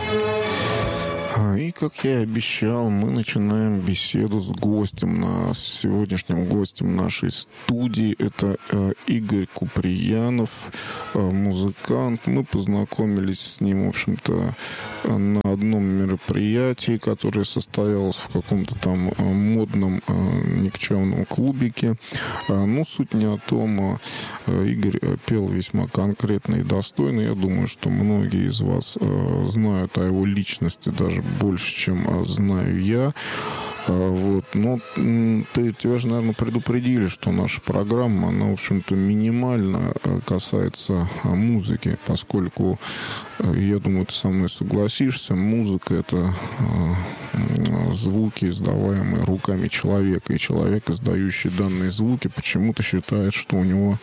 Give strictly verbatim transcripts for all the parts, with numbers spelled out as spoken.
И, как я и обещал, мы начинаем беседу с гостем. На сегодняшним гостем нашей студии это э, Игорь Куприянов, э, музыкант. Мы познакомились с ним, в общем-то, на одном мероприятии, которое состоялось в каком-то там э, модном э, никчемном клубике. Э, ну, суть не о том. Э, Игорь пел весьма конкретно и достойно. Я думаю, что многие из вас э, знают о его личности даже больше, чем знаю я. Вот. Но ты, тебя же, наверное, предупредили, что наша программа, она, в общем-то, минимально касается музыки, поскольку, я думаю, ты со мной согласишься, музыка — это звуки, издаваемые руками человека, и человек, издающий данные звуки, почему-то считает, что у него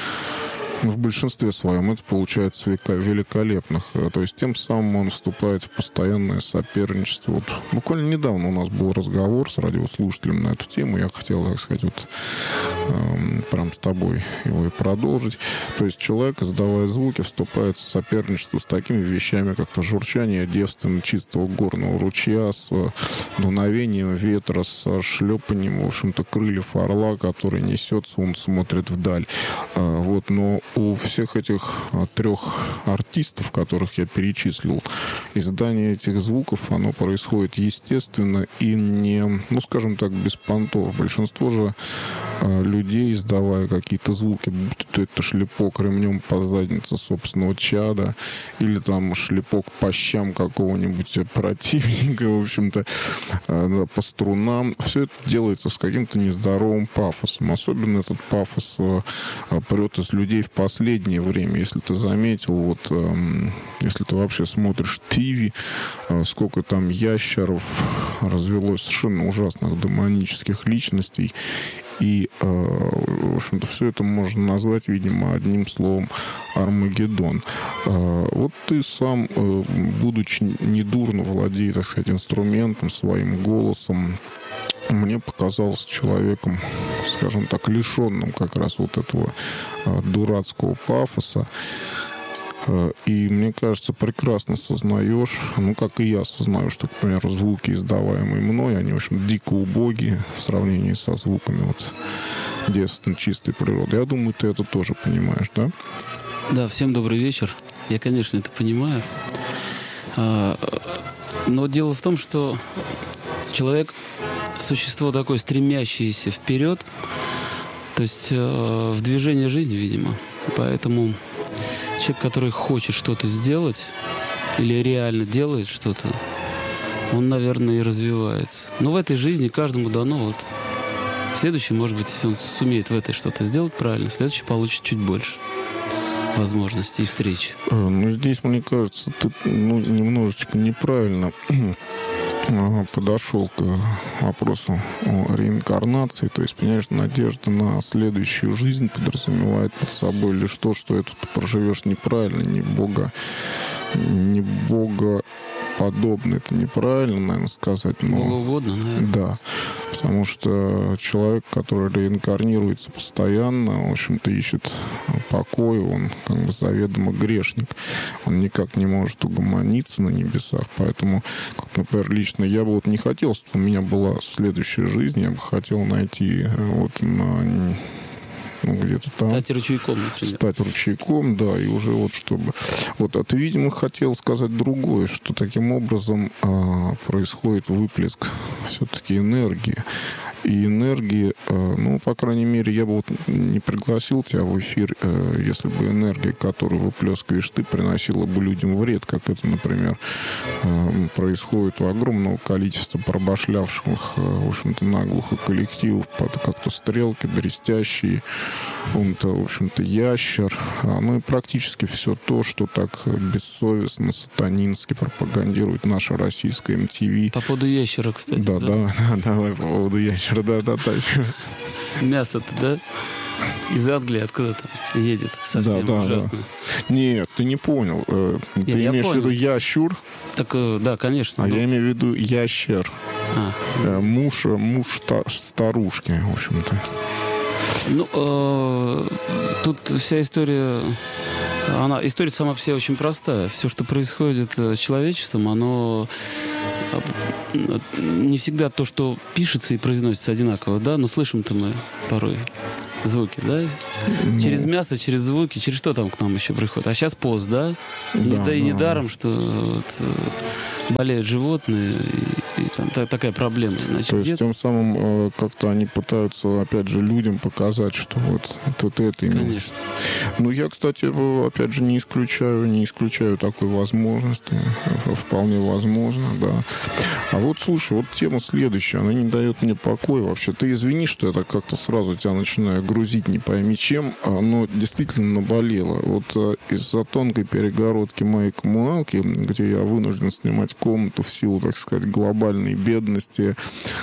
в большинстве своем это получается великолепных. То есть тем самым он вступает в постоянное соперничество. Вот буквально недавно у нас был разговор с радиослушателем на эту тему. Я хотел, так сказать, вот эм, прям с тобой его и продолжить. То есть человек, издавая звуки, вступает в соперничество с такими вещами, как то журчание девственно чистого горного ручья, с дуновением ветра, с шлепанием, в общем-то, крыльев орла, который несется, он смотрит вдаль. Вот, но у всех этих трех артистов, которых я перечислил, издание этих звуков, оно происходит естественно и не, ну, скажем так, без понтов. Большинство же людей, издавая какие-то звуки, будь то это шлепок ремнем по заднице собственного чада или там шлепок по щам какого-нибудь противника, в общем-то, по струнам, все это делается с каким-то нездоровым пафосом. Особенно этот пафос прет из людей в последнее время. Если ты заметил, вот если ты вообще смотришь ТВ, сколько там ящеров развелось, совершенно ужасных демонических личностей. И, в общем-то, все это можно назвать, видимо, одним словом — Армагеддон. Вот ты сам, будучи недурно владея, так сказать, инструментом, своим голосом, мне показался человеком, скажем так, лишенным как раз вот этого дурацкого пафоса. И, мне кажется, прекрасно сознаешь, ну, как и я осознаю, что, к примеру, звуки, издаваемые мной, они, в общем, дико убогие в сравнении со звуками вот девственно чистой природы. Я думаю, ты это тоже понимаешь, да? Да, всем добрый вечер. Я, конечно, это понимаю. Но дело в том, что человек — существо такое стремящееся вперед, то есть в движении жизни, видимо. Поэтому человек, который хочет что-то сделать или реально делает что-то, он, наверное, и развивается. Но в этой жизни каждому дано вот. Следующий, может быть, если он сумеет в этой что-то сделать правильно, следующий получит чуть больше возможностей и встреч. Ну, здесь, мне кажется, ты ну, немножечко неправильно подошел к вопросу о реинкарнации. То есть, понимаешь, надежда на следующую жизнь подразумевает под собой лишь то, что это ты проживешь неправильно, не бога, не бога подобно. Это неправильно, наверное, сказать. Но... Богоугодно, наверное. Да. Потому что человек, который реинкарнируется постоянно, в общем-то, ищет покой, он как бы заведомо грешник. Он никак не может угомониться на небесах. Поэтому, как, например, лично я бы вот не хотел, чтобы у меня была следующая жизнь. Я бы хотел найти вот на... Ну, где-то там. Стать ручейком, например. Стать ручейком, да, и уже вот чтобы... Вот, а ты, видимо, хотел сказать другое, что таким образом а, происходит выплеск все-таки энергии. И энергии, ну, по крайней мере, я бы вот не пригласил тебя в эфир, если бы энергия, которую выплескиваешь ты, приносила бы людям вред, как это, например, происходит у огромного количества пробашлявших, в общем-то, наглухо коллективов, как-то стрелки, берестящие, он-то, в общем-то, ящер, ну и практически все то, что так бессовестно, сатанински пропагандирует наша российская эм ти ви. По поводу ящера, кстати. Да, да, да, да, давай по поводу ящера. Да, да, да. Мясо-то, да? Из Англии откуда-то едет совсем да, да, ужасно. Да. Нет, ты не понял. Ты я, имеешь я в виду ящур? Так, да, конечно. А но... я имею в виду ящер. А. Муж, муж старушки, в общем-то. Ну, э, тут вся история Она, история сама по себе очень простая. Все, что происходит с человечеством, оно не всегда то, что пишется и произносится одинаково, да, но слышим-то мы порой звуки, да? Ну, через мясо, через звуки, через что там к нам еще приходит? А сейчас пост, да? Да, и, да, да и недаром, что вот, болеют животные, и, и там та, такая проблема. Значит, то есть тем самым э, как-то они пытаются, опять же, людям показать, что вот, вот это именно. Конечно. Ну, я, кстати, опять же, не исключаю, не исключаю такой возможности. Вполне возможно, да. А вот, слушай, вот тема следующая, она не дает мне покоя вообще. Ты извини, что я так как-то сразу тебя начинаю грузить не пойми чем, но действительно наболело. Вот из-за тонкой перегородки моей коммуналки, где я вынужден снимать комнату в силу, так сказать, глобальной бедности,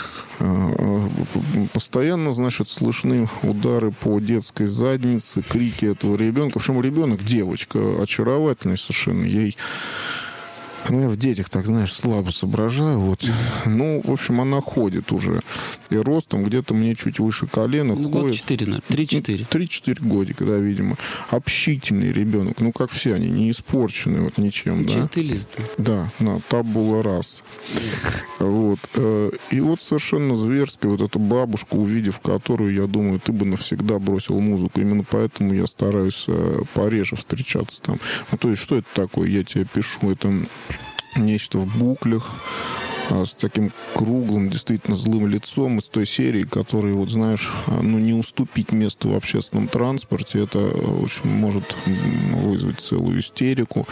постоянно, значит, слышны удары по детской заднице, крики этого ребенка. В общем, ребенок, девочка, очаровательный совершенно, ей... Ну, я в детях, так, знаешь, слабо соображаю. Вот. Ну, в общем, она ходит уже. И ростом где-то мне чуть выше колена. Ну, год четыре, наверное. три-четыре. три-четыре годика, да, видимо. Общительный ребенок. Ну, как все они, не испорченные вот ничем, да. Чистый лист. Да, да, табула раса. Вот. И вот совершенно зверская вот эта бабушка, увидев которую, я думаю, ты бы навсегда бросил музыку. Именно поэтому я стараюсь пореже встречаться там. Ну, то есть, что это такое? Я тебе пишу, это нечто в буклях, с таким круглым, действительно злым лицом, из той серии, которой, вот знаешь, ну, не уступить место в общественном транспорте, это, в общем, может вызвать целую истерику.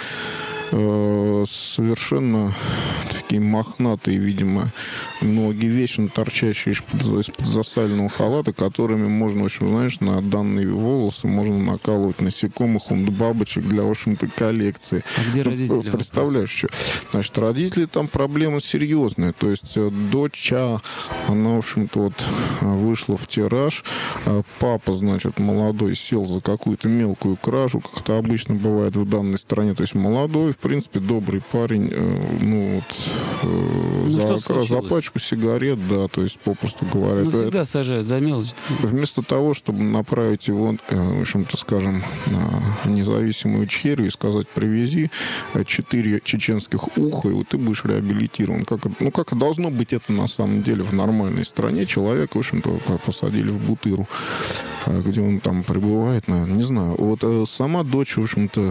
Совершенно такие мохнатые, видимо, ноги, вечно торчащие из-под, из-под засального халата, которыми можно, в общем, знаешь, на данные волосы можно накалывать насекомых, он бабочек для, в общем-то, коллекции. А где родители? Представляешь, что? Значит, родители там проблема серьезная. То есть дочь, она, в общем-то, вот вышла в тираж. Папа, значит, молодой, сел за какую-то мелкую кражу, как это обычно бывает в данной стране. То есть молодой, в принципе, добрый парень, ну, вот, ну, за, за пачку сигарет, да, то есть, попросту говоря. Ну, это, всегда это, сажают за мелочь. Вместо того, чтобы направить его, в общем-то, скажем, на независимую Чехию и сказать, привези четыре чеченских уха, и вот ты будешь реабилитирован. Как, ну, как должно быть это на самом деле в нормальной стране. Человека, в общем-то, посадили в Бутыру, где он там пребывает, наверное, не знаю. Вот сама дочь, в общем-то,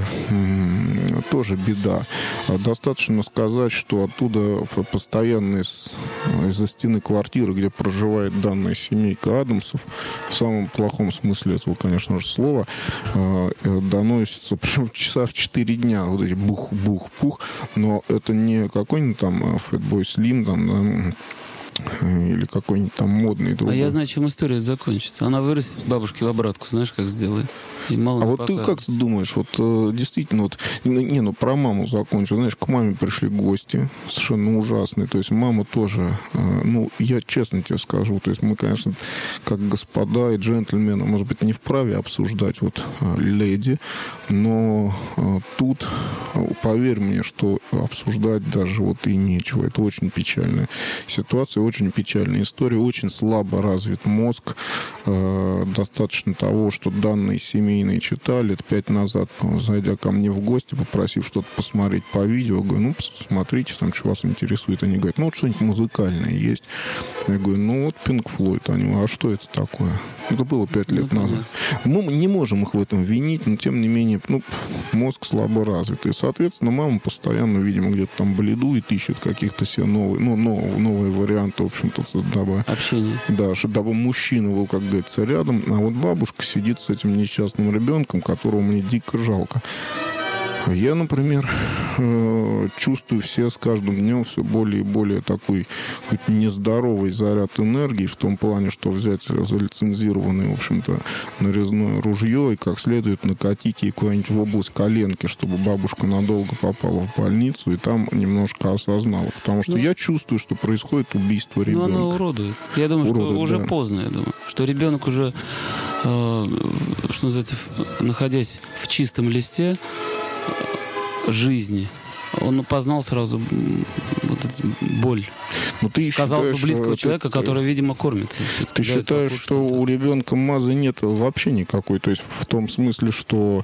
тоже беда. Достаточно сказать, что оттуда постоянно из, из-за стены квартиры, где проживает данная семейка Адамсов, в самом плохом смысле этого, конечно же, слова, доносится, причем часа в четыре дня, вот эти бух-бух-пух, но это не какой-нибудь там Fatboy Slim, там, да, или какой-нибудь там модный другой. А я знаю, чем история закончится. Она вырастет бабушке в обратку, знаешь, как сделает. И мало а вот покажется. Ты как ты думаешь, вот действительно, вот, не, ну про маму закончу, знаешь, к маме пришли гости, совершенно ужасные, то есть мама тоже, ну, я честно тебе скажу, то есть мы, конечно, как господа и джентльмены, может быть, не вправе обсуждать вот леди, но тут, поверь мне, что обсуждать даже вот и нечего, это очень печальная ситуация, очень печальная история, очень слабо развит мозг, достаточно того, что данные семьи читали лет пять назад, зайдя ко мне в гости, попросив что-то посмотреть по видео, говорю, ну, посмотрите, там, что вас интересует. Они говорят, ну, вот что-нибудь музыкальное есть. Я говорю, ну, вот Pink Floyd. Они говорят, а что это такое? Это было пять лет ну, назад. Мы не можем их в этом винить, но, тем не менее, ну, мозг слабо развит. И, соответственно, мама постоянно, видимо, где-то там бледует, ищет каких-то себе новые, ну, новые, новые варианты, в общем-то, дабы... Общение. Да, дабы мужчина был, как говорится, рядом, а вот бабушка сидит с этим несчастным ребенком, которого мне дико жалко. Я, например, чувствую все с каждым днем все более и более такой нездоровый заряд энергии в том плане, что взять залицензированное, в общем-то, нарезное ружье и как следует накатить ей куда-нибудь в область коленки, чтобы бабушка надолго попала в больницу и там немножко осознала. Потому что ну, я чувствую, что происходит убийство ребенка. Ну, она уродует. Я думаю, уродует, что уже да. поздно, я думаю. Что ребенок уже, э, что называется, находясь в чистом листе жизни, он познал сразу вот эту боль. Но ты казалось считаешь, бы, близкого ты, человека, который, видимо, кормит. Ты считаешь, что у ребенка мазы нет вообще никакой? То есть в том смысле, что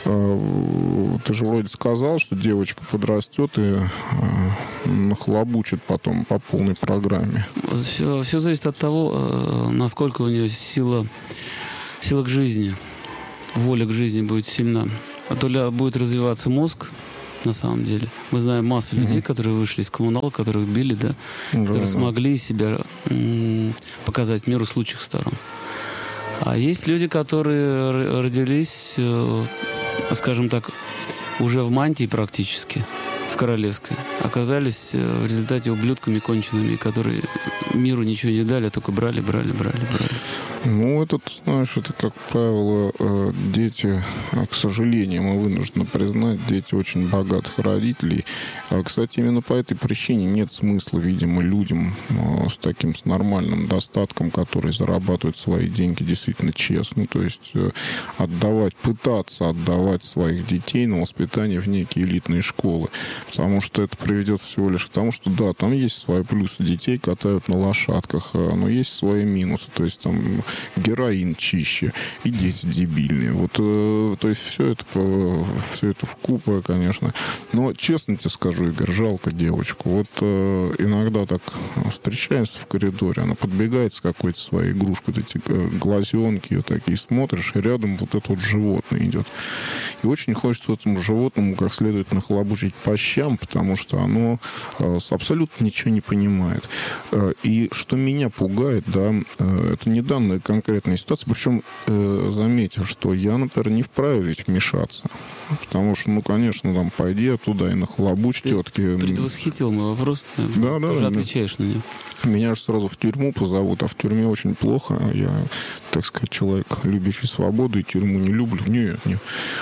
э, ты же вроде сказал, что девочка подрастет и э, нахлобучит потом по полной программе. Все, все зависит от того, э, насколько у нее сила, сила к жизни, воля к жизни будет сильна. А то ли будет развиваться мозг, на самом деле. Мы знаем массу mm-hmm. людей, которые вышли из коммунала, которых били, да, да которые да. смогли себя м- показать миру с лучших сторон. А есть люди, которые родились, э, скажем так, уже в мантии практически, в королевской, оказались в результате ублюдками конченными, которые миру ничего не дали, а только брали, брали, брали, брали. Ну, это, ты знаешь, это, как правило, дети, к сожалению, мы вынуждены признать, дети очень богатых родителей. Кстати, именно по этой причине нет смысла, видимо, людям с таким, с нормальным достатком, которые зарабатывают свои деньги действительно честно, то есть отдавать, пытаться отдавать своих детей на воспитание в некие элитные школы, потому что это приведет всего лишь к тому, что, да, там есть свои плюсы, детей катают на лошадках, но есть свои минусы, то есть там героин чище, и дети дебильные. Вот, э, то есть все это, все это вкупе, конечно. Но честно тебе скажу, Игорь, жалко девочку. Вот э, иногда так встречаемся в коридоре, она подбегает с какой-то своей игрушкой, вот эти глазенки, вот такие смотришь, и рядом вот это вот животное идет. И очень хочется этому животному как следует нахлобучить по щам, потому что оно э, абсолютно ничего не понимает. Э, и что меня пугает, да, э, это не данная конкретная ситуация, причем э, заметил, что я, например, не вправе ведь вмешаться. Потому что, ну, конечно, там, пойди оттуда и нахлобучь тетки. Предвосхитил мой вопрос. Да, да. Ты уже да, отвечаешь на него. Меня же сразу в тюрьму позовут, а в тюрьме очень плохо. Я, так сказать, человек, любящий свободу, и тюрьму не люблю. Нет, нет.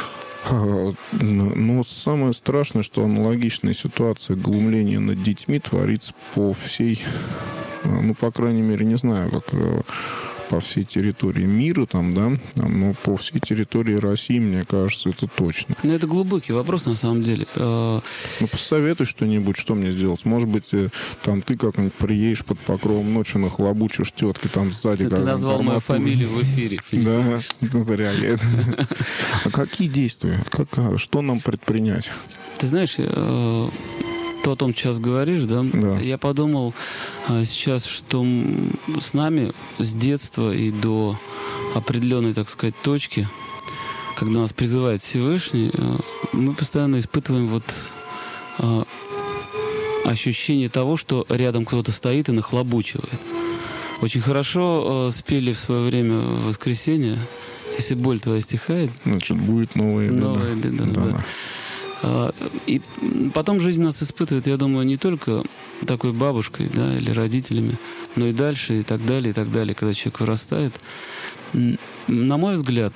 Но самое страшное, что аналогичная ситуация глумления над детьми творится по всей, ну, по крайней мере, не знаю, как по всей территории мира, там, да, но по всей территории России, мне кажется, это точно. Ну, это глубокий вопрос, на самом деле. Ну, посоветуй что-нибудь, что мне сделать. Может быть, там ты как-нибудь приедешь под покровом ночи, нахлобучишь тетки там сзади. Ты назвал мою фамилию в эфире. Да, зря я. А какие действия? Что нам предпринять? Ты знаешь, то, о том, что сейчас говоришь, да, да. Я подумал а, сейчас, что с нами с детства и до определенной, так сказать, точки, когда нас призывает Всевышний, а, мы постоянно испытываем вот а, ощущение того, что рядом кто-то стоит и нахлобучивает. Очень хорошо а, спели в свое время в воскресенье «Если боль твоя стихает». Значит, будет новая беда. Новая беда, да. да. И потом жизнь нас испытывает, я думаю, не только такой бабушкой, да, или родителями, но и дальше, и так далее, и так далее, когда человек вырастает. На мой взгляд,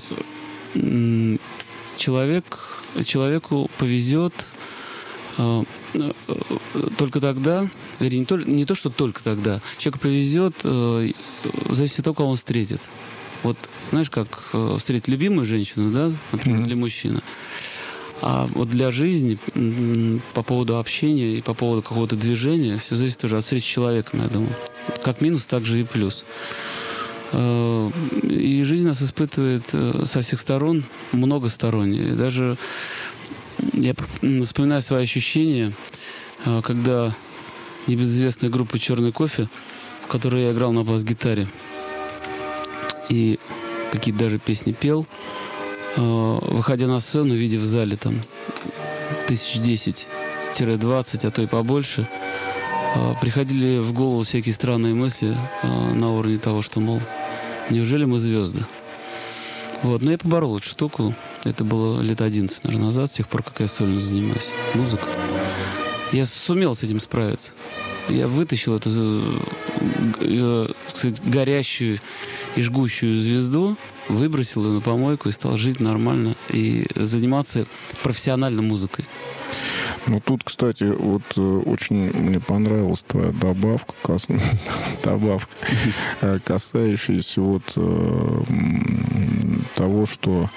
человек, человеку повезет только тогда, вернее, не то, не то, что только тогда, человеку повезет, зависит от того, кого он встретит. Вот, знаешь, как встретить любимую женщину, да, например, для мужчины. А вот для жизни, по поводу общения и по поводу какого-то движения, все зависит тоже от встречи с человеком, я думаю. Как минус, так же и плюс. И жизнь нас испытывает со всех сторон, многосторонне. Даже я вспоминаю свои ощущения, когда небезызвестная группа «Черный кофе», в которой я играл на бас-гитаре, и какие-то даже песни пел, выходя на сцену, видя в зале там тысяч десять-двадцать, а то и побольше, приходили в голову всякие странные мысли на уровне того, что, мол, неужели мы звезды? Вот, но я поборол эту штуку. Это было лет одиннадцать, наверное, назад, с тех пор, как я сольно занимаюсь музыкой. Я сумел с этим справиться. Я вытащил эту, так сказать, горящую и жгущую звезду, выбросил ее на помойку и стал жить нормально и заниматься профессионально музыкой. Ну, тут, кстати, вот очень мне понравилась твоя добавка, кас... добавка касающаяся вот э, того, что,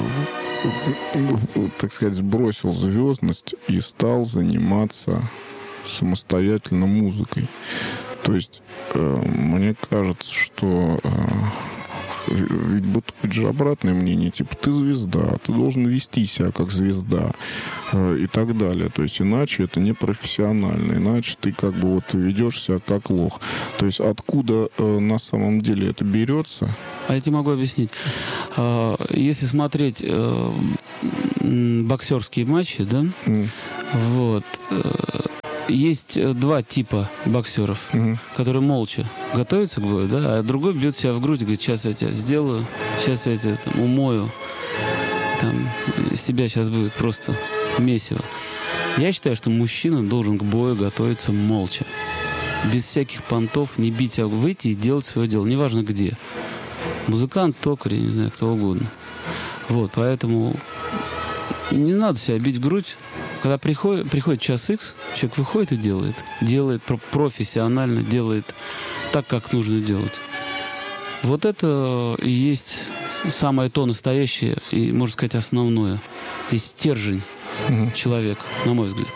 э, так сказать, сбросил звездность и стал заниматься самостоятельно музыкой. То есть э, мне кажется, что э, ведь бытует же обратное мнение, типа, ты звезда, ты должен вести себя как звезда э, и так далее. То есть иначе это не профессионально, иначе ты как бы вот ведешь себя как лох. То есть откуда э, на самом деле это берется? А я тебе могу объяснить. Если смотреть э, боксерские матчи, да, mm. вот, э, есть два типа боксеров, mm-hmm. которые молча готовятся к бою, да, а другой бьет себя в грудь и говорит, сейчас я тебя сделаю, сейчас я тебя там умою, там, из тебя сейчас будет просто месиво. Я считаю, что мужчина должен к бою готовиться молча, без всяких понтов, не бить, а выйти и делать свое дело, неважно где. Музыкант, токарь, я не знаю, кто угодно. Вот, поэтому не надо себя бить в грудь. Когда приходит, приходит час икс, человек выходит и делает. Делает профессионально, делает так, как нужно делать. Вот это и есть самое то настоящее и, можно сказать, основное. И стержень угу. человека, на мой взгляд.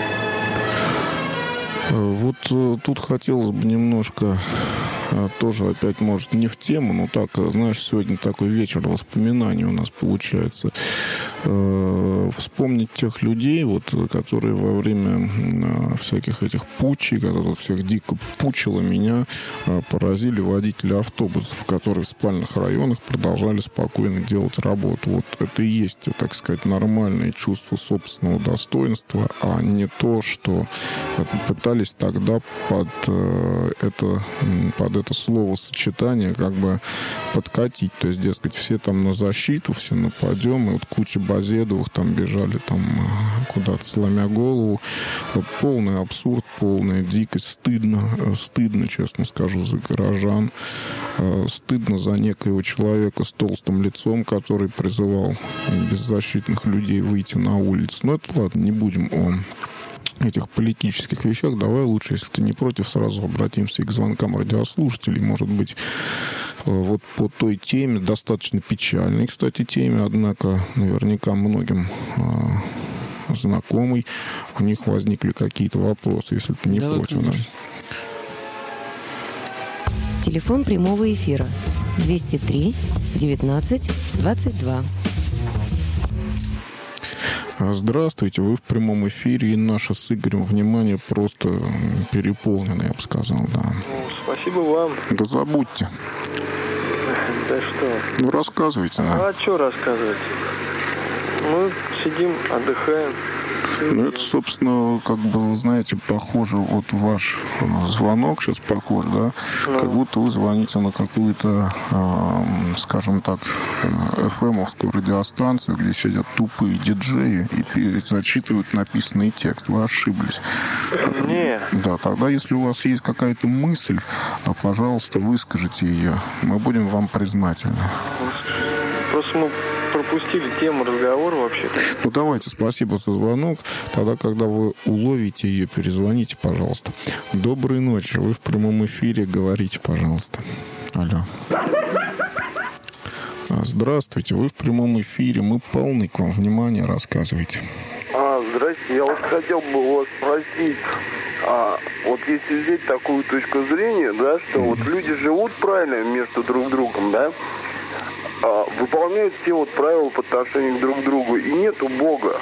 Вот тут хотелось бы немножко... Тоже опять, может, не в тему, но так, знаешь, сегодня такой вечер воспоминаний у нас получается. Э, вспомнить тех людей, вот, которые во время э, всяких этих путчей, когда всех дико пучило, меня э, поразили водители автобусов, которые в спальных районах продолжали спокойно делать работу. Вот это и есть, так сказать, нормальное чувство собственного достоинства, а не то, что пытались тогда под э, это под это словосочетание как бы подкатить. То есть, дескать, все там на защиту, все нападем, и вот куча Базедовых там бежали там куда-то сломя голову. Полный абсурд, полная дикость. Стыдно, стыдно, честно скажу, за горожан. Стыдно за некоего человека с толстым лицом, который призывал беззащитных людей выйти на улицу. Но это ладно, не будем о этих политических вещах. Давай лучше, если ты не против, сразу обратимся и к звонкам радиослушателей. Может быть, вот по той теме, достаточно печальной, кстати, теме, однако наверняка многим э, знакомый, у них возникли какие-то вопросы, если ты не Давай, против. Да? Телефон прямого эфира двести три девятнадцать двадцать два. Здравствуйте, вы в прямом эфире, и наше с Игорем внимание просто переполнено, я бы сказал, да. Ну, спасибо вам. Да забудьте. Да что? Ну, рассказывайте, да. А что рассказывать? Мы сидим, отдыхаем. Ну, это, собственно, как бы, вы знаете, похоже, вот ваш звонок сейчас похож, да, ну. Как будто вы звоните на какую-то, э, скажем так, эф эм-овскую радиостанцию, где сидят тупые диджеи и зачитывают написанный текст. Вы ошиблись. Не. Да, тогда, если у вас есть какая-то мысль, пожалуйста, выскажите ее. Мы будем вам признательны. Просто мы пропустили тему разговора вообще-то. Ну, давайте, спасибо за звонок. Тогда, когда вы уловите ее, перезвоните, пожалуйста. Доброй ночи. Вы в прямом эфире. Говорите, пожалуйста. Алло. Здравствуйте. Вы в прямом эфире. Мы полны к вам внимания. Рассказывайте. А, здрасте. Я вот хотел бы у вас спросить. А, вот если взять такую точку зрения, да, что mm-hmm. вот люди живут правильно между друг другом, да, а, выполняют все вот правила по отношению друг к другу, и нету Бога.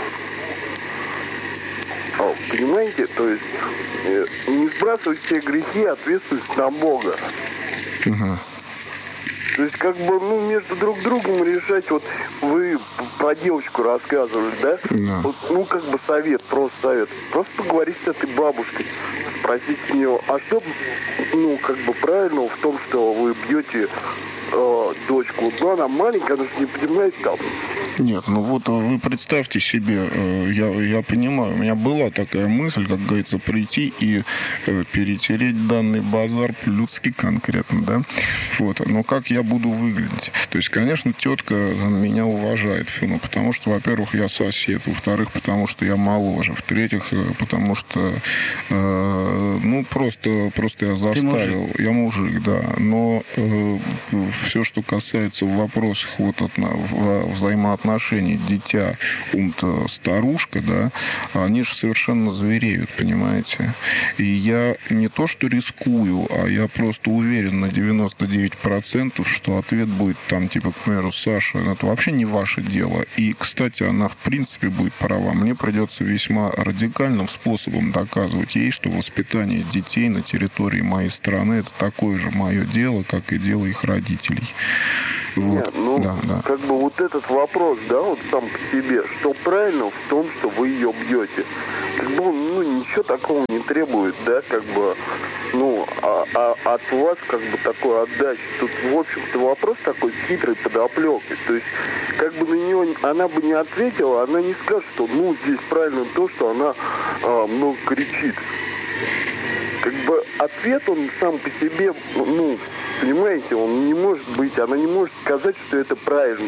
А, понимаете? То есть э, не сбрасывать все грехи, ответственность на Бога. Uh-huh. То есть как бы, ну, между друг другом решать, вот вы про девочку рассказывали, да? No. Вот, ну, как бы совет, просто совет. Просто поговорить с этой бабушкой, спросить у нее, а что, ну, как бы правильного в том, что вы бьете э, дочку? Ну, она маленькая, она же не понимает там. Нет, ну вот вы представьте себе, я, я понимаю, у меня была такая мысль, как говорится, прийти и перетереть данный базар по-людски конкретно, да, вот, но как я буду выглядеть? То есть, конечно, тетка меня уважает, ну, потому что, во-первых, я сосед, во-вторых, потому что я моложе, в-третьих, потому что, э, ну, просто, просто я заставил, мужик. я мужик, да, но э, все, что касается в вопросах вот от, взаимоотношений, отношений дитя, ум-то старушка, да, они же совершенно звереют, понимаете? И я не то что рискую, а я просто уверен на девяносто девять процентов, что ответ будет там, типа, к примеру, Саша, это вообще не ваше дело. И, кстати, она в принципе будет права. Мне придется весьма радикальным способом доказывать ей, что воспитание детей на территории моей страны это такое же мое дело, как и дело их родителей. Вот. Нет, ну, да, да. как бы вот этот вопрос, да, вот сам по себе, что правильно в том, что вы ее бьете. Как бы он, ну, ничего такого не требует, да, как бы, ну, а, а от вас, как бы, такой отдачи. Тут, в общем-то, вопрос такой с хитрой подоплекой. То есть, как бы на нее она бы не ответила, она не скажет, что, ну, здесь правильно то, что она а, много кричит. Как бы ответ, он сам по себе, ну, понимаете, он не может быть, она не может сказать, что это правильно.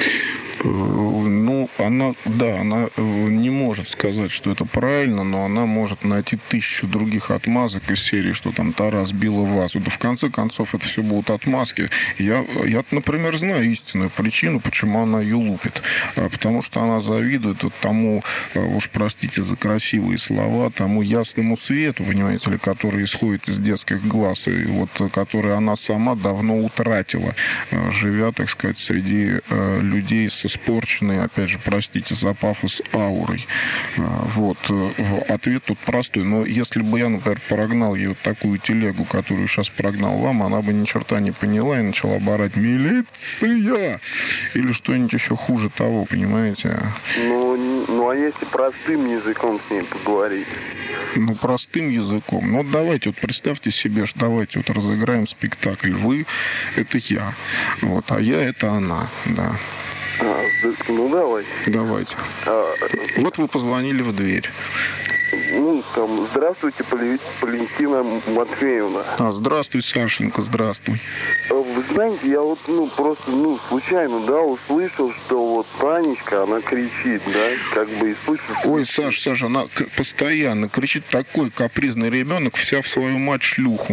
Ну, она, да, она не может сказать, что это правильно, но она может найти тысячу других отмазок из серии, что там Тарас била вас. Да в конце концов, это все будут отмазки. Я, я, например, знаю истинную причину, почему она ее лупит. Потому что она завидует тому, уж простите за красивые слова, тому ясному свету, понимаете ли, который исходит из детских глаз, и вот, который она сама давно утратила, живя, так сказать, среди людей с испорченной, опять же, простите за пафос, аурой. Вот. Ответ тут простой. Но если бы я, например, прогнал ей вот такую телегу, которую сейчас прогнал вам, она бы ни черта не поняла и начала бы орать «Милиция!» или что-нибудь еще хуже того, понимаете? Ну, ну, а если простым языком с ней поговорить? Ну, простым языком. Ну, вот давайте, вот представьте себе, что давайте вот разыграем спектакль. Вы — это я, вот, а я — это она, да. А, ну, давайте. Давайте. А, вот вы позвонили в дверь. Ну, там, здравствуйте, Валентина Матвеевна. А, здравствуй, Сашенька, здравствуй. Вы знаете, я вот, ну, просто, ну, случайно, да, услышал, что вот Танечка, она кричит, да, как бы и слышит... Ой, Саш, Саша, она постоянно кричит, такой капризный ребенок, вся в свою мать шлюху.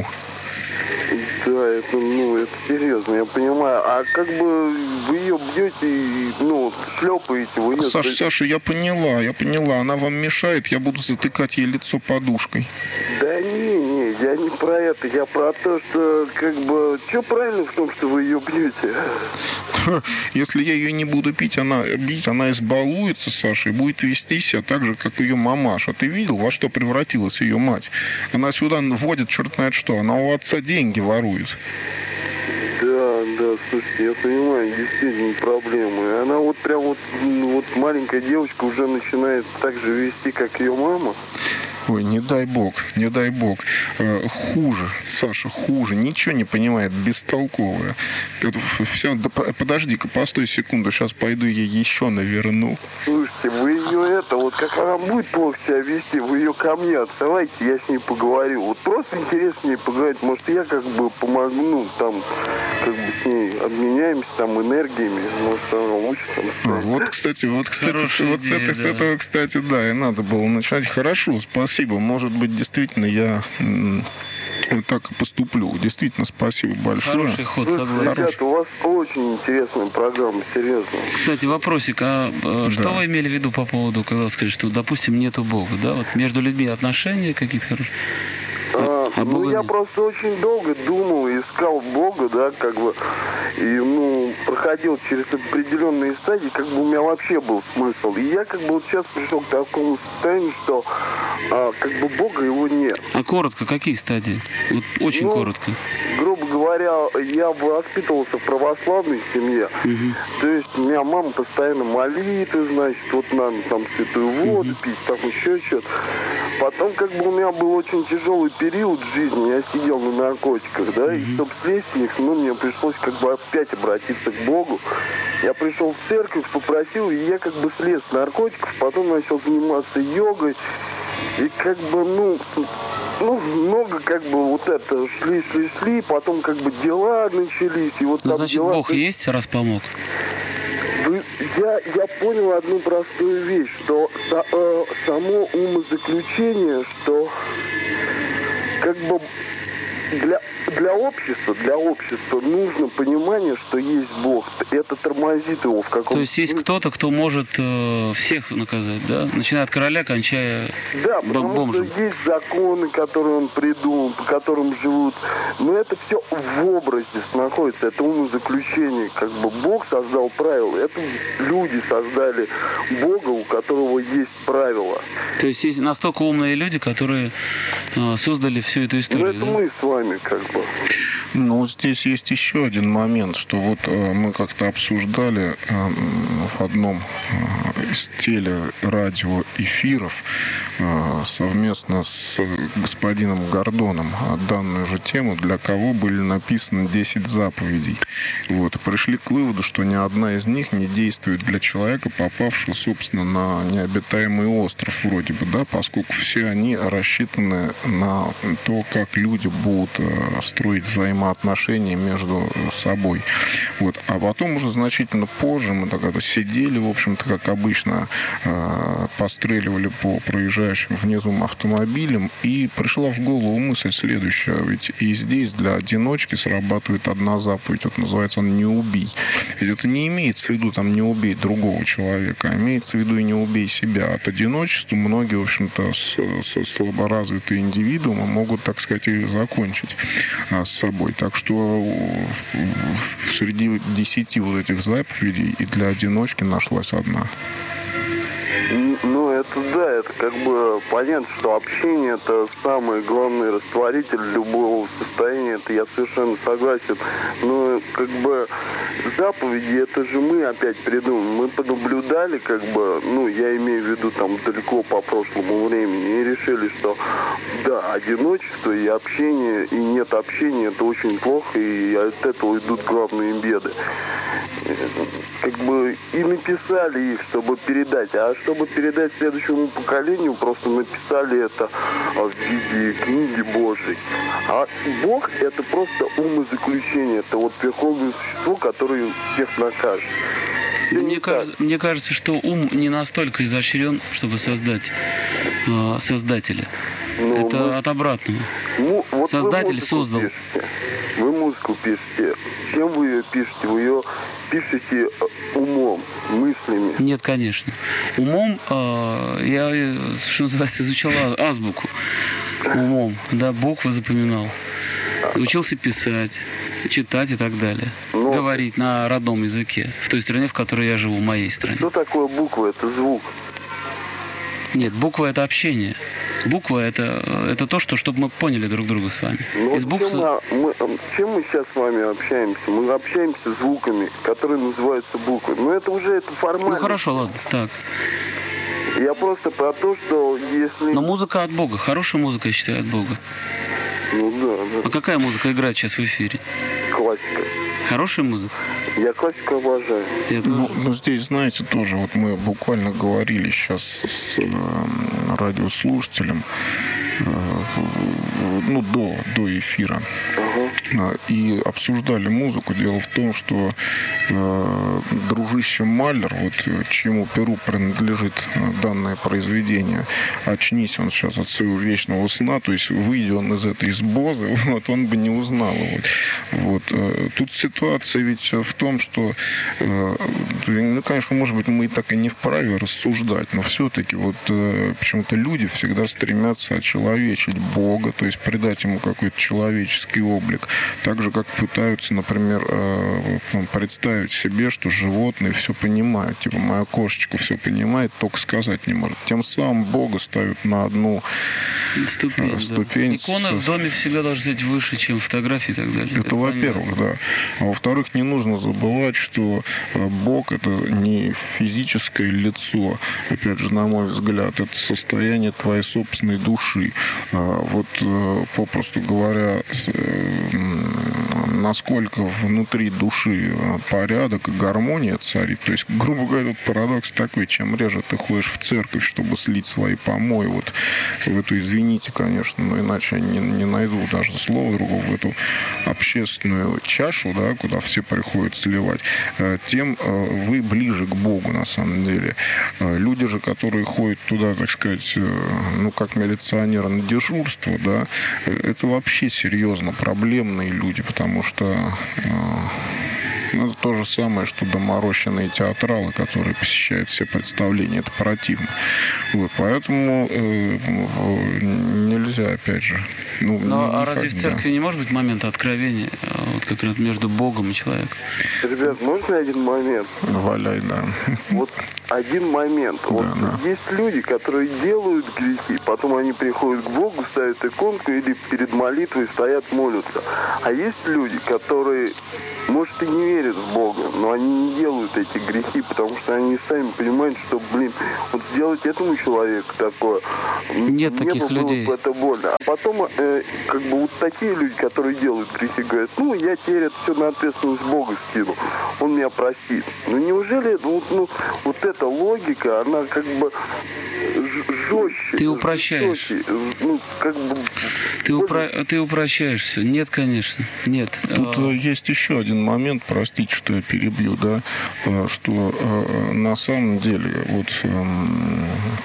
Да, это, ну, это серьезно, я понимаю. А как бы вы ее бьете, ну, шлепаете, вы ее... Саша, Саша, я поняла, я поняла. Она вам мешает, я буду затыкать ей лицо подушкой. Да не, не, я не про это. Я про то, что, как бы, что правильно в том, что вы ее бьете? Если я ее не буду пить, она бить, она избалуется, Саша, и будет вести себя так же, как ее мамаша. Ты видел, во что превратилась ее мать? Она сюда вводит черт знает что. Она у отца деньги ворует. Да, да, слушайте, я понимаю, действительно проблемы. Она вот прям вот, вот маленькая девочка уже начинает так же вести, как ее мама. Ой, не дай бог, не дай бог. Э, хуже, Саша, хуже. Ничего не понимает, бестолковая. Все, да, подожди-ка, постой секунду, сейчас пойду ей еще наверну. Слушайте, вы ее это, вот как она будет плохо себя вести, вы ее ко мне отсылайте, я с ней поговорю. Вот просто интересно с ней поговорить. Может, я как бы помогу, ну, там, как бы с ней обменяемся там энергиями, может, она лучше там. А, вот, кстати, вот, кстати, вот с, этой, да. с этого, кстати, да, и надо было начать. Хорошо, спасибо. Может быть, действительно, я вот так и поступлю. Действительно, спасибо большое. Хороший ход, согласен. Ребята, у вас очень интересная программа, серьезно. Кстати, вопросик, а да. что вы имели в виду по поводу, когда вы сказали, что, допустим, нету Бога, да? Вот между людьми отношения какие-то хорошие? А, а ну, я нет. просто очень долго думал, искал Бога, да, как бы, и, ну, проходил через определенные стадии, как бы у меня вообще был смысл. И я, как бы, вот сейчас пришел к такому состоянию, что, а, как бы, Бога его нет. А коротко, какие стадии? Вот очень ну, коротко. Грубо говоря, я воспитывался в православной семье. Угу. То есть у меня мама постоянно молитвы, значит, вот надо там святую воду угу. пить, там еще что-то. Потом, как бы, у меня был очень тяжелый период жизни, я сидел на наркотиках, да, mm-hmm. и чтобы слезть с них, ну, мне пришлось как бы опять обратиться к Богу. Я пришел в церковь, попросил, и я как бы слез с наркотиков, потом начал заниматься йогой, и как бы, ну, ну, много как бы вот это, шли, шли, шли, потом как бы дела начались, и вот ну, там значит, дела... Бог есть, раз помог? Я, я понял одну простую вещь, что э, само умозаключение, что как бы для для общества, для общества нужно понимание, что есть Бог. Это тормозит его в каком-то... То есть есть кто-то, кто может э, всех наказать, да? Начиная от короля, кончая Да, потому бомжем. что есть законы, которые он придумал, по которым живут. Но это все в образе находится. Это умозаключение. Как бы Бог создал правила. Это люди создали Бога, у которого есть правила. То есть есть настолько умные люди, которые э, создали всю эту историю. Ну, это да? мы с вами как бы. Ну, здесь есть еще один момент, что вот э, мы как-то обсуждали э, в одном э, из телерадиоэфиров э, совместно с господином Гордоном данную же тему, для кого были написаны десять заповедей. Вот, и пришли к выводу, что ни одна из них не действует для человека, попавшего, собственно, на необитаемый остров вроде бы, да, поскольку все они рассчитаны на то, как люди будут э, строить взаимоотношения между собой. Вот. А потом уже значительно позже мы тогда сидели, в общем-то, как обычно, э, постреливали по проезжающим внизу автомобилям, и пришла в голову мысль следующая. Ведь и здесь для одиночки срабатывает одна заповедь, вот называется он «не убий». Ведь это не имеется в виду там «не убей другого человека», а имеется в виду и «не убей себя». От одиночества многие, в общем-то, с, с, слаборазвитые индивидуумы могут, так сказать, и закончить а, с собой. Так что среди десяти вот этих заповедей и для одиночки нашлась одна. Ну, это да, это как бы понятно, что общение — это самый главный растворитель любого состояния, это я совершенно согласен. Но как бы заповеди, это же мы опять придумали. Мы понаблюдали, как бы, ну, я имею в виду там далеко по прошлому времени, и решили, что да, одиночество и общение, и нет общения — это очень плохо, и от этого идут главные беды. Как бы и написали их, чтобы передать. А чтобы передать следующему поколению, просто написали это в виде книги Божьей. А Бог — это просто умозаключение. Это вот верховное существо, которое всех накажет. Мне кажется, мне кажется, что ум не настолько изощрен, чтобы создать э, создателя. Ну, это мы... от обратного. Ну, вот Создатель создал. Пишете. Вы музыку пишете. Чем вы ее пишете? Вы ее пишете умом, мыслями? Нет, конечно. Умом э, я, что называется, изучал азбуку. Умом, да, буквы запоминал. Учился писать, читать и так далее. Но... Говорить на родном языке, в той стране, в которой я живу, в моей стране. Что такое буква? Это звук. Нет, буква — это общение. Буква это, — это то, что, чтобы мы поняли друг друга с вами. Ну, Из букв... чем, мы, чем мы сейчас с вами общаемся? Мы общаемся звуками, которые называются буквы. Но это уже это формально. Ну хорошо, ладно, так. Я просто про то, что если... Но музыка от Бога. Хорошая музыка, я считаю, от Бога. Ну да, да. А какая музыка играет сейчас в эфире? Классика. Хорошая музыка? Я классику обожаю. Ну, ну, здесь, знаете, тоже вот мы буквально говорили сейчас с э, радиослушателем э, ну, до, до эфира. Uh-huh. И обсуждали музыку. Дело в том, что э, дружище Малер, вот чьему перу принадлежит данное произведение, очнись он сейчас от своего вечного сна, то есть выйдя он из этой избозы, вот, он бы не узнал его. Вот. Тут ситуация ведь в том, что, ну, конечно, может быть, мы и так и не вправе рассуждать, но все-таки вот почему-то люди всегда стремятся очеловечить Бога, то есть придать ему какой-то человеческий облик. Так же, как пытаются, например, представить себе, что животные все понимают. Типа, моя кошечка все понимает, только сказать не может. Тем самым Бога ставят на одну ступень. ступень. Да. Икона в доме всегда должна быть выше, чем фотографии и так далее. Это, это во-первых, да. А во-вторых, не нужно забывать, что Бог — это не физическое лицо. Опять же, на мой взгляд, это состояние твоей собственной души. Вот, попросту говоря, насколько внутри души порядок и гармония царит. То есть, грубо говоря, тут парадокс такой, чем реже ты ходишь в церковь, чтобы слить свои помои вот в эту, извините, конечно, но иначе я не, не найду даже слова другого, в эту общественную чашу, да, куда все приходят сливать, тем вы ближе к Богу, на самом деле. Люди же, которые ходят туда, так сказать, ну, как милиционеры на дежурство, да, это вообще серьезно проблемные люди, потому что ну, это то же самое, что доморощенные театралы, которые посещают все представления. Это противно. Вот, поэтому э, нельзя, опять же... Ну, Но не, а не разве так, в церкви да. не может быть момента откровения, вот как раз между Богом и человеком? Ребят, можно один момент? Валяй, да. Вот один момент. Да, Вот да. есть люди, которые делают грехи, потом они приходят к Богу, ставят иконку или перед молитвой стоят, молятся. А есть люди, которые, может, и не верят в Бога, но они не делают эти грехи, потому что они сами понимают, что, блин, вот сделать этому человеку такое, Нет мне таких бы было людей. бы это больно. А потом, э, как бы, вот такие люди, которые делают грехи, говорят, ну, я теперь это все на ответственность Бога скину, он меня простит. Ну, неужели, ну, ну вот эта логика, она как бы жестче. Ты упрощаешь. жестче, ну, как бы... Ты, упро... Ты упрощаешь все. Нет, конечно. Нет. Тут А, есть еще один момент, простите, что я перебью, да, э, что э, на самом деле вот эм,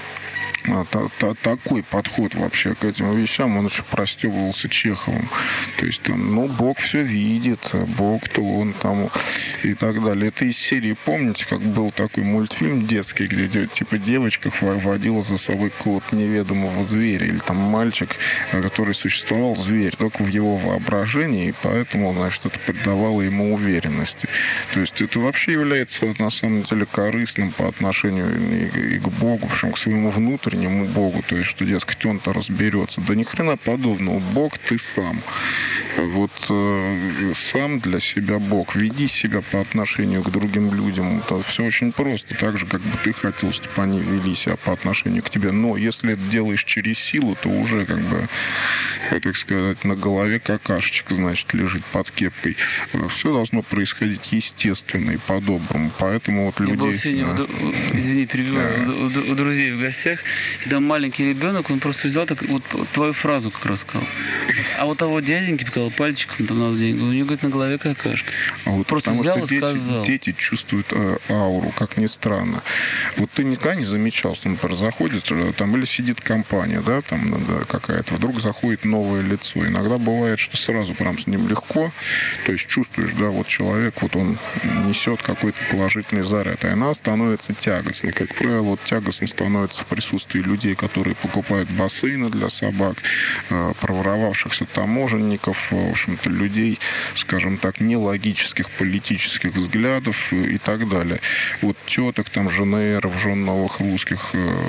та- та- такой подход вообще к этим вещам, он еще простебывался Чеховым. То есть там, ну, Бог все видит, Бог-то он там и так далее. Это из серии, помните, как был такой мультфильм детский, где де- типа девочка водила за собой какого-то неведомого зверя, или там мальчик, который существовал, зверь, только в его воображении, и поэтому, значит, это придавало ему уверенности. То есть это вообще является, на самом деле, корыстным по отношению и, и к Богу, причем к своему внутреннему Богу, то есть, что, дескать, он-то разберется. Да ни хрена подобного. Бог ты сам. Вот э, сам для себя Бог. Веди себя по отношению к другим людям. Это все очень просто. Так же, как бы ты хотел, чтобы они вели себя по отношению к тебе. Но если это делаешь через силу, то уже, как бы, так сказать, на голове какашечек, значит, лежит под кепкой. Все должно происходить естественно и по-доброму. Поэтому вот люди... Я был сегодня, да. у, извини, перебиваю, Да. у, у- у друзей в гостях, и там маленький ребенок, он просто взял так, вот твою фразу как раз сказал. А вот того дяденьки показал пальчиком там на деньги, у него, говорит, на голове какашка. А вот Просто потому взял что и дети, сказал. дети чувствуют э, ауру, как ни странно. Вот ты никогда не замечал, что, например, заходит э, там или сидит компания, да, там да, какая-то, вдруг заходит новое лицо. Иногда бывает, что сразу прям с ним легко, то есть чувствуешь, да, вот человек, вот он несет какой-то положительный заряд, и она становится тягостной. Как правило, вот тягостно становится в присутствии людей, которые покупают бассейны для собак, э, проворовавшихся таможенников, в общем-то, людей, скажем так, нелогических политических взглядов и так далее. Вот теток, там, женеров, жен новых русских,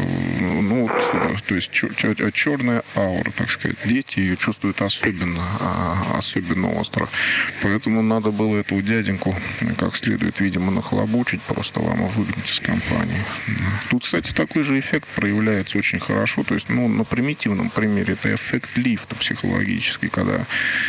ну, вот, то есть черная аура, так сказать. Дети ее чувствуют особенно, особенно остро. Поэтому надо было этого дяденьку как следует, видимо, нахлобучить, просто вам выгнать из компании. Тут, кстати, такой же эффект проявляется очень хорошо. То есть, ну, на примитивном примере это эффект лифта психологический, когда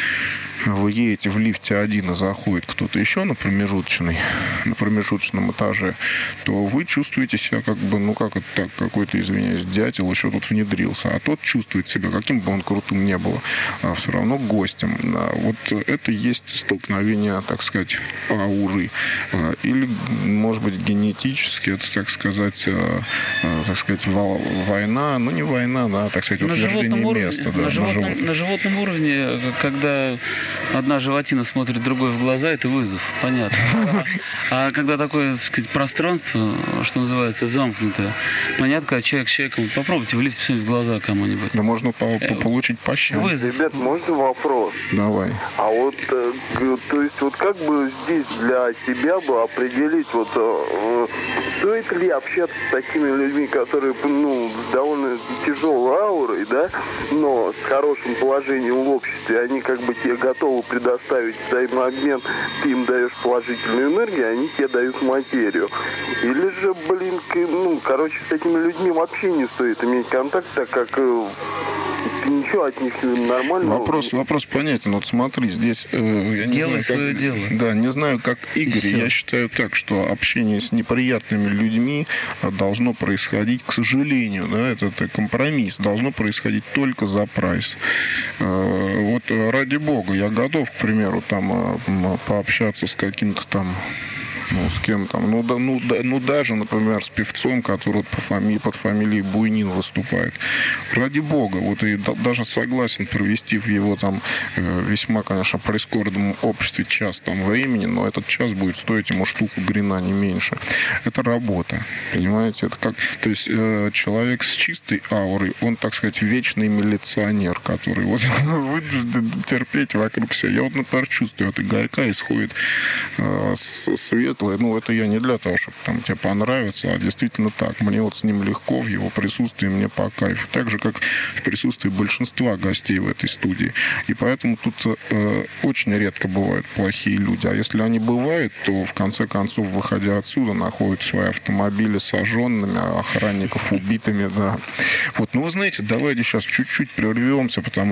вы едете в лифте один, и заходит кто-то еще на промежуточной, на промежуточном этаже, то вы чувствуете себя как бы, ну как это так, какой-то, извиняюсь, дятел еще тут внедрился, а тот чувствует себя, каким бы он крутым не был, а все равно гостем. Вот это есть столкновение, так сказать, ауры. Или, может быть, генетически, это, так сказать, так сказать, война, ну не война, да, так сказать, на утверждение уровне, места. на, Да, животном, на, живот. на животном уровне, когда одна животина смотрит другой в глаза, это вызов, понятно. А, а когда такое, так сказать, пространство, что называется, замкнутое, понятно, когда человек с человеком, попробуйте в лифте посмотреть в глаза кому-нибудь. Да можно по- по- получить по щам. Вызов. Ребят, можно вопрос? Давай. А вот, э, г- то есть, вот как бы здесь для себя бы определить, вот, э, стоит ли общаться с такими людьми, которые, ну, с довольно тяжелой аурой, да, но с хорошим положением в обществе, они как бы тебе готовы предоставить взаимообмен, ты им даешь положительную энергию, они тебе дают материю. Или же, блин, к- ну, короче, с этими людьми вообще не стоит иметь контакт, так как э, ты ничего что от них нормально? Вопрос, вопрос понятен. Вот смотри, здесь... Э, я не Делай знаю, свое как, дело. Да, не знаю, как Игорь. всё. Я считаю так, что общение с неприятными людьми должно происходить, к сожалению, да, это, это компромисс, должно происходить только за прайс. Э, вот ради бога, я готов, к примеру, там э, пообщаться с каким-то там, ну, с кем там, ну, да, ну, да, ну, даже, например, с певцом, который по фамилии, под фамилией Буйнин выступает. Ради бога, вот и да, даже согласен провести в его там э, весьма, конечно, прискорбном обществе час там времени, но этот час будет стоить ему штуку грина, не меньше. Это работа, понимаете? Это как, то есть э, человек с чистой аурой, он, так сказать, вечный милиционер, который вот вынужден терпеть вокруг себя. Я вот, например, чувствую, от Игорька исходит э, свет. Ну, это я не для того, чтобы там тебе понравится, а действительно так. Мне вот с ним легко, в его присутствии мне по кайфу. Так же, как в присутствии большинства гостей в этой студии. И поэтому тут э, очень редко бывают плохие люди. А если они бывают, то в конце концов, выходя отсюда, находят свои автомобили сожженными, охранников убитыми, да. Вот, ну, вы знаете, давайте сейчас чуть-чуть прервемся, потому